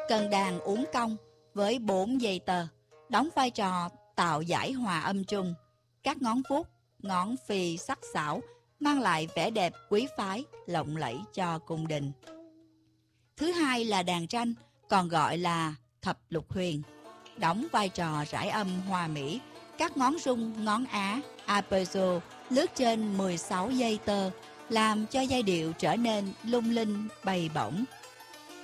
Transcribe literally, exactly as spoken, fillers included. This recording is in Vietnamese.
Cần đàn uốn cong với bốn dây tơ, đóng vai trò tạo giải hòa âm chung. Các ngón vuốt, ngón phi sắc sảo mang lại vẻ đẹp quý phái, lộng lẫy cho cung đình. Thứ hai là đàn tranh, còn gọi là thập lục huyền, đóng vai trò rải âm hòa mỹ. Các ngón rung, ngón á, arpeggio lướt trên mười sáu dây tơ, làm cho giai điệu trở nên lung linh, bay bổng.